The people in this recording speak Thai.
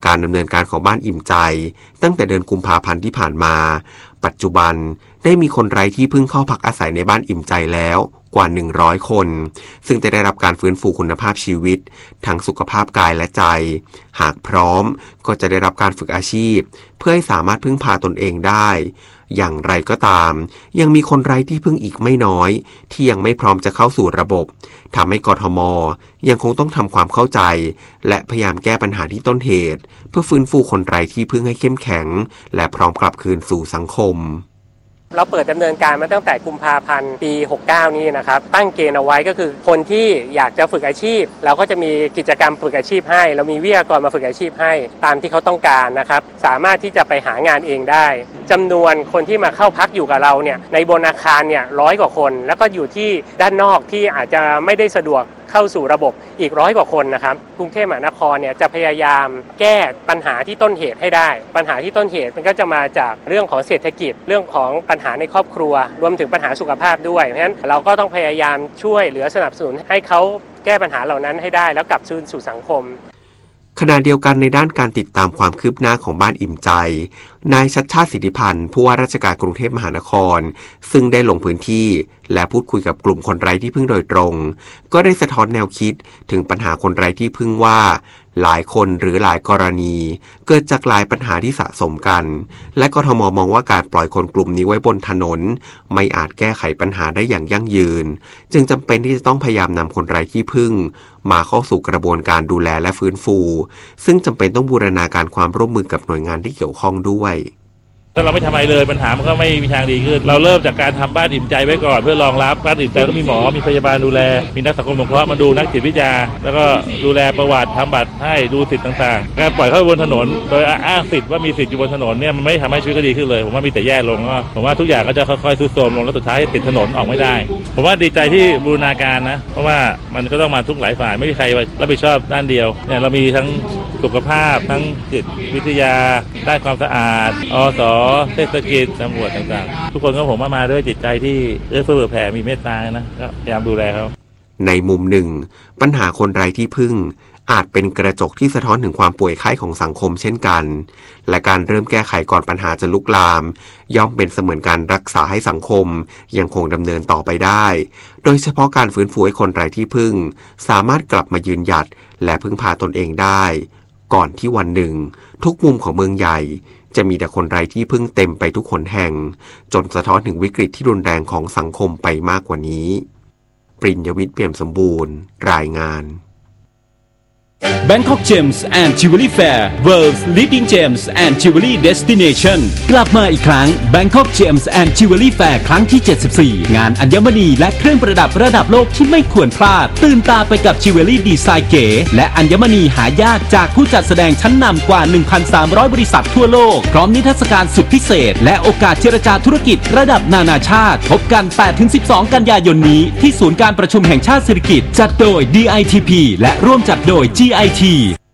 การดำเนินการของบ้านอิ่มใจตั้งแต่เดือนกุมภาพันธ์ที่ผ่านมาปัจจุบันได้มีคนไร้ที่พึ่งเข้าพักอาศัยในบ้านอิ่มใจแล้วกว่า100คนซึ่งจะได้รับการฟื้นฟูคุณภาพชีวิตทั้งสุขภาพกายและใจหากพร้อมก็จะได้รับการฝึกอาชีพเพื่อให้สามารถพึ่งพาตนเองได้อย่างไรก็ตามยังมีคนไร้ที่พึ่งอีกไม่น้อยที่ยังไม่พร้อมจะเข้าสู่ระบบทำให้กทม.ยังคงต้องทำความเข้าใจและพยายามแก้ปัญหาที่ต้นเหตุเพื่อฟื้นฟูคนไร้ที่พึ่งให้เข้มแข็งและพร้อมกลับคืนสู่สังคมเราเปิดดำเนินการมาตั้งแต่กุมภาพันธ์ปี69นี้นะครับตั้งเกณฑ์เอาไว้ก็คือคนที่อยากจะฝึกอาชีพเราก็จะมีกิจกรรมฝึกอาชีพให้เรามีวิทยากรมาฝึกอาชีพให้ตามที่เขาต้องการนะครับสามารถที่จะไปหางานเองได้จำนวนคนที่มาเข้าพักอยู่กับเราเนี่ยในบนอาคารเนี่ย100 กว่าคนแล้วก็อยู่ที่ด้านนอกที่อาจจะไม่ได้สะดวกเข้าสู่ระบบอีก100 กว่าคนนะครับกรุงเทพมหานครเนี่ยจะพยายามแก้ปัญหาที่ต้นเหตุให้ได้ปัญหาที่ต้นเหตุมันก็จะมาจากเรื่องของเศรษฐกิจเรื่องของปัญหาในครอบครัวรวมถึงปัญหาสุขภาพด้วยเพราะฉะนั้นเราก็ต้องพยายามช่วยเหลือสนับสนุนให้เขาแก้ปัญหาเหล่านั้นให้ได้แล้วกลับคืนสู่สังคมขณะเดียวกันในด้านการติดตามความคืบหน้าของบ้านอิ่มใจนายชัชชาติสิทธิพันธ์ผู้ว่าราชการกรุงเทพมหานครซึ่งได้ลงพื้นที่และพูดคุยกับกลุ่มคนไร้ที่พึ่งโดยตรงก็ได้สะท้อนแนวคิดถึงปัญหาคนไร้ที่พึ่งว่าหลายคนหรือหลายกรณีเกิดจากหลายปัญหาที่สะสมกันและกทม.มองว่าการปล่อยคนกลุ่มนี้ไว้บนถนนไม่อาจแก้ไขปัญหาได้อย่างยั่งยืนจึงจำเป็นที่จะต้องพยายามนำคนไร้ที่พึ่งมาเข้าสู่กระบวนการดูแลและฟื้นฟูซึ่งจำเป็นต้องบูรณาการความร่วมมือกับหน่วยงานที่เกี่ยวข้องด้วยถ้าเราไม่ทำอะไรเลยปัญหามันก็ไม่มีทางดีขึ้นเราเริ่มจากการทำบ้านอิ่มใจไว้ก่อนเพื่อรองรับบ้านอิ่มใจต้องมีหมอมีพยาบาลดูแลมีนักสังคมสงเคราะห์มาดูนักจิตวิทยาแล้วก็ดูแลประวัติทำบัตรให้ดูสิทธิ์ต่างๆการปล่อยเข้าบนถนนโดยอ้างสิทธิ์ว่ามีสิทธิ์อยู่บนถนนเนี่ยมันไม่ทำให้ชีวิตก็ดีขึ้นเลยผมว่ามีแต่แย่ลงผมว่าทุกอย่างก็จะค่อยๆทรุดโทรมลงแล้วสุดท้ายติดถนนออกไม่ได้ผมว่าดีใจที่บูรณาการนะเพราะว่ามันก็ต้องมาทุกหลายฝ่ายไม่มีใครรับผิดชอบด้านเดียวเนี่ยเรามีทั้งสุขภาพทั้งจิตวิทยาด้านความสะอาดอส.เทศกิจตำรวจต่างๆทุกคนก็ผมมาด้วยจิตใจที่เอื้อเฟื้อแผ่มีเมตตานะก็พยายามดูแลเขาในมุมหนึ่งปัญหาคนไร้ที่พึ่งอาจเป็นกระจกที่สะท้อนถึงความป่วยไข้ของสังคมเช่นกันและการเริ่มแก้ไขก่อนปัญหาจะลุกลามย่อมเป็นเสมือนการรักษาให้สังคมยังคงดำเนินต่อไปได้โดยเฉพาะการฟื้นฟูให้คนไร้ที่พึ่งสามารถกลับมายืนหยัดและพึ่งพาตนเองได้ก่อนที่วันหนึ่งทุกมุมของเมืองใหญ่จะมีแต่คนไร้ที่พึ่งเต็มไปทุกหนแห่งจนสะท้อนถึงวิกฤตที่รุนแรงของสังคมไปมากกว่านี้ปริญญวิทย์ เปี่ยมสมบูรณ์รายงาน Bangkok Gems and Jewelry Fair World's Leading Gems and Jewelry Destination กลับมาอีกครั้ง Bangkok Gems and Jewelry Fair ครั้งที่74งานอัญมณีและเครื่องประดับระดับโลกที่ไม่ควรพลาดตื่นตาไปกับจิวเวลรี่ดีไซน์เก๋และอัญมณีหายากจากผู้จัดแสดงชั้นนำกว่า 1,300 บริษัททั่วโลกพร้อมนิทรรศการสุดพิเศษและโอกาสเจรจาธุรกิจระดับนานาชาติพบกัน 8-12 กันยายนนี้ที่ศูนย์การประชุมแห่งชาติสิริกิติ์จัดโดย DITP และร่วมจัดโดยGIT